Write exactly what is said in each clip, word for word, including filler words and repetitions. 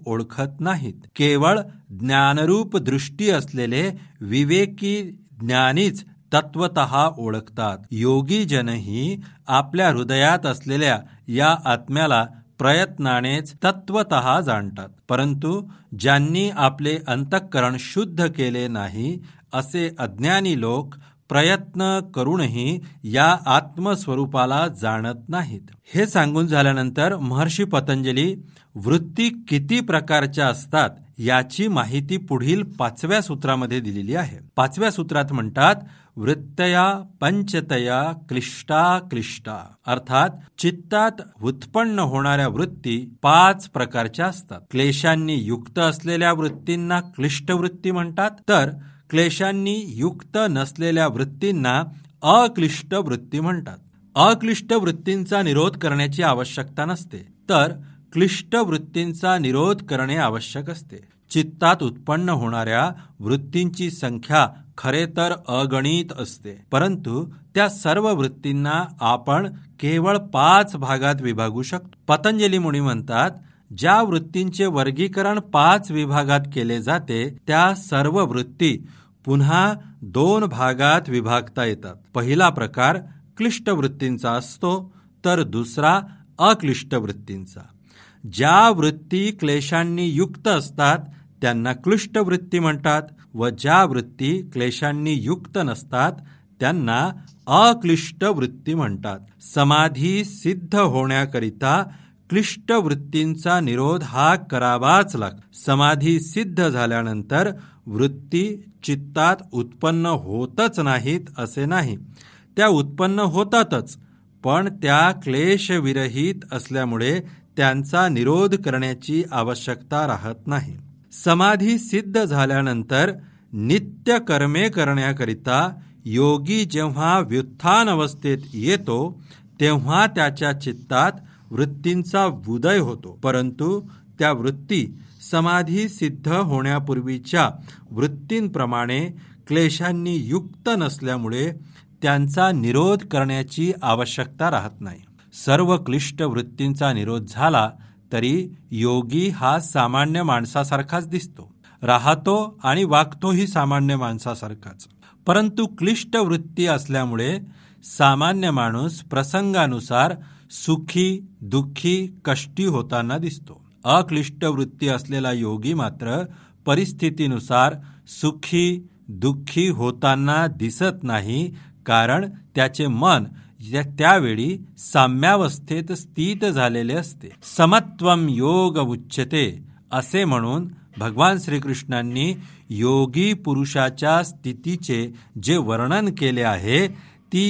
ओळखत नाहीत. केवळ ज्ञानरूप दृष्टी असलेले विवेकी ज्ञानीच तत्वतः ओळखतात. योगी जनही आपल्या हृदयात असलेल्या या आत्म्याला प्रयत्नानेच तत्वतः जाणतात. परंतु ज्यांनी आपले अंतःकरण शुद्ध केले नाही असे अज्ञानी लोक प्रयत्न करूनही या आत्मस्वरूपाला जाणत नाहीत. हे सांगून झाल्यानंतर महर्षी पतंजली वृत्ती किती प्रकारच्या असतात याची माहिती पुढील पाचव्या सूत्रामध्ये दिलेली आहे. पाचव्या सूत्रात म्हणतात, वृत्तया पंचतया क्लिष्टा क्लिष्टा, अर्थात चित्तात उत्पन्न होणाऱ्या वृत्ती पाच प्रकारच्या असतात. क्लेशांनी युक्त असलेल्या वृत्तींना क्लिष्ट वृत्ती म्हणतात, तर क्लेशांनी युक्त नसलेल्या वृत्तींना अक्लिष्ट वृत्ती म्हणतात. अक्लिष्ट वृत्तींचा निरोध करण्याची आवश्यकता नसते, तर क्लिष्ट वृत्तींचा निरोध करणे आवश्यक असते. चित्तात उत्पन्न होणाऱ्या वृत्तींची संख्या खरे तर अगणित असते, परंतु त्या सर्व वृत्तींना आपण केवळ पाच भागात विभागू शकतो. पतंजली मुनी म्हणतात, ज्या वृत्तींचे वर्गीकरण पाच विभागात केले जाते त्या सर्व वृत्ती पुन्हा दोन भागात विभागता येतात. पहिला प्रकार क्लिष्ट वृत्तींचा असतो, तर दुसरा अक्लिष्ट वृत्तींचा. ज्या वृत्ती क्लेशांनी युक्त असतात त्यांना क्लिष्ट वृत्ती म्हणतात व ज्या वृत्ती क्लेशांनी युक्त नसतात त्यांना अक्लिष्ट वृत्ती म्हणतात. समाधी सिद्ध होण्याकरिता क्लिष्ट वृत्तींचा निरोध हा करावाच लागतो. समाधी सिद्ध झाल्यानंतर वृत्ती चित्तात उत्पन्न होतच नाहीत असे नाही, त्या उत्पन्न होतातच, पण त्या क्लेशविरहित असल्यामुळे त्यांचा निरोध करण्याची आवश्यकता राहत नाही. समाधी सिद्ध झाल्यानंतर नित्य कर्मे करण्याकरिता योगी जेव्हा व्युत्थान अवस्थेत येतो तेव्हा त्याच्या चित्तात वृत्तींचा उदय होतो, परंतु त्या वृत्ती समाधी सिद्ध होण्यापूर्वीच्या वृत्तींप्रमाणे क्लेशांनी युक्त नसल्यामुळे त्यांचा निरोध करण्याची आवश्यकता राहत नाही. सर्व क्लिष्ट वृत्तींचा निरोध झाला तरी योगी हा सामान्य माणसासारखाच दिसतो, राहतो आणि वागतोही सामान्य माणसासारखाच. परंतु क्लिष्ट वृत्ती असल्यामुळे सामान्य माणूस प्रसंगानुसार सुखी दुःखी कष्टी होताना दिसतो. अक्लिष्ट वृत्ती असलेला योगी मात्र परिस्थितीनुसार सुखी दुःखी होताना दिसत नाही, कारण त्याचे मन त्यावेळी साम्यावस्थेत स्थित झालेले असते. समत्वम योग उच्यते असे म्हणून भगवान श्रीकृष्णांनी योगी पुरुषाच्या स्थितीचे जे वर्णन केले आहे ती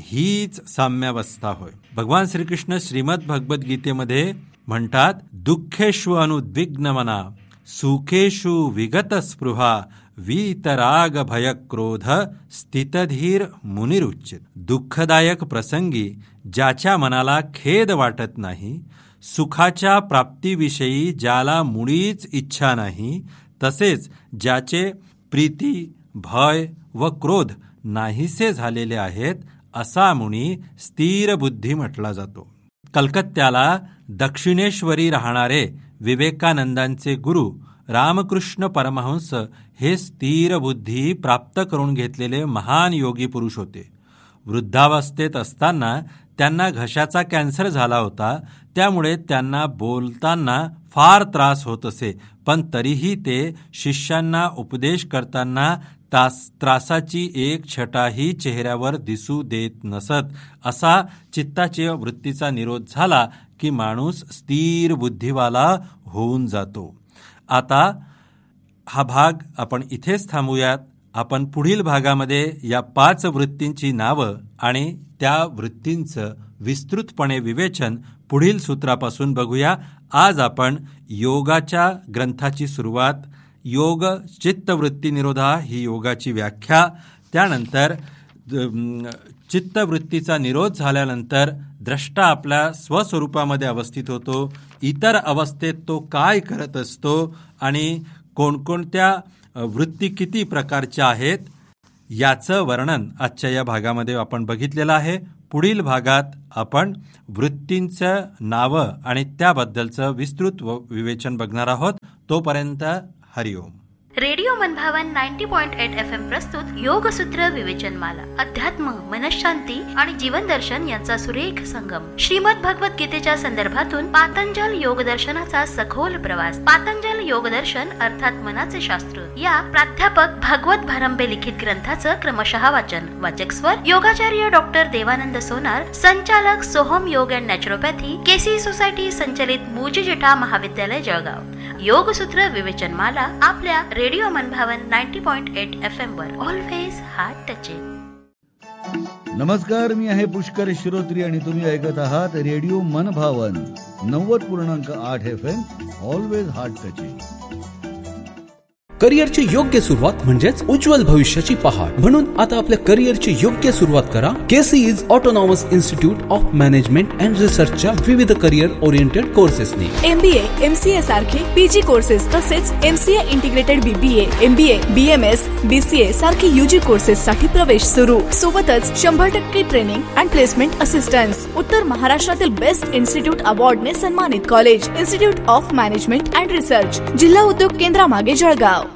हीच साम्यावस्था होय. भगवान श्रीकृष्ण श्रीमद भगवद्गीतेमध्ये म्हणतात, दुःखेषु अनुद्विग्न मना सुखेषु विगत स्पृहा वीतराग भय क्रोध स्थितधीर मुनिरुच्यते. दुःखदायक प्रसंगी ज्याच्या मनाला खेद वाटत नाही, सुखाच्या प्राप्तीविषयी ज्याला मुळीच इच्छा नाही, तसेच ज्याचे प्रीती भय व क्रोध नाहीसे झालेले आहेत असा मुनी स्थिर बुद्धी म्हटला जातो. कलकत्त्याला दक्षिणेश्वरी राहणारे विवेकानंदांचे गुरु रामकृष्ण परमहंस हे स्थिर बुद्धी प्राप्त करून घेतलेले महान योगी पुरुष होते. वृद्धावस्थेत असताना त्यांना घशाचा कॅन्सर झाला होता, त्यामुळे त्यांना बोलताना फार त्रास होत असे, पण तरीही ते शिष्यांना उपदेश करताना तास त्रासाची एक छटाही चेहऱ्यावर दिसू देत नसत. असा चित्ताच्या वृत्तीचा निरोध झाला की माणूस स्थिर बुद्धिवाला होऊन जातो. आता हा भाग आपण इथेच थांबूयात. आपण पुढील भागामध्ये या पाच वृत्तींची नावं आणि त्या वृत्तींचं विस्तृतपणे विवेचन पुढील सूत्रापासून बघूया. आज आपण योगाच्या ग्रंथाची सुरुवात, योग चित्तवृत्ती निरोधा ही योगाची व्याख्या, त्यानंतर चित्तवृत्तीचा निरोध झाल्यानंतर द्रष्टा आपल्या स्वस्वरूपामध्ये अवस्थित होतो, इतर अवस्थेत तो काय करत असतो आणि कोणकोणत्या वृत्ती किती प्रकारच्या आहेत याचं वर्णन आजच्या या भागामध्ये आपण बघितलेलं आहे. पुढील भागात आपण वृत्तींचं नावं आणि त्याबद्दलचं विस्तृत विवेचन बघणार आहोत. तोपर्यंत हरिओम. रेडिओ मनभावन ninety point eight F M प्रस्तुत योगसूत्र विवेचनमाला. अध्यात्म, मनशांती आणि जीवन दर्शन यांचा सुरेख संगम. श्रीमद भगवत गीतेच्या संदर्भातून पातंजल योग दर्शनाचा सखोल प्रवास. पातंजल योग दर्शन अर्थात मनाचे शास्त्र या प्राध्यापक भागवत भारंबे लिखित ग्रंथाचं क्रमशः वाचन. वाचक स्वर योगाचार्य डॉक्टर देवानंद सोनार, संचालक सोहम योग अँड नॅचरोपॅथी, केसी सोसायटी संचलित मूजी जेठा महाविद्यालय जळगाव. योगसूत्र विवेचनमाला आपल्या रेडिओ मनभावन ninety point eight F M were always heart touching. नमस्कार, मी आहे पुष्कर श्रोत्री आणि तुम्ही ऐकत आहात रेडिओ मनभावन नव्वद पूर्णांक आठ F am always heart touching. करिअरची योग्य सुरुवात म्हणजेच उज्ज्वल भविष्याची पहाट. म्हणून आता आपल्या करिअरची योग्य सुरुवात करा केसीईज autonomous institute of management and रिसर्चच्या विविध करिअर ओरिएंटेड कोर्सेसनी. एमबीए, एमसीए सारखे पीजी कोर्सेस तसेच MCA integrated BBA, MBA, BMS, BCA सारखे यूजी कोर्सेस साठी प्रवेश सुरू. सोबतच शंभर टक्के ट्रेनिंग अँड प्लेसमेंट असिस्टन्स. उत्तर महाराष्ट्रातील बेस्ट इन्स्टिट्यूट अवॉर्डने सन्मानित college institute of management and research, जिल्हा उद्योग केंद्रामागे जळगाव.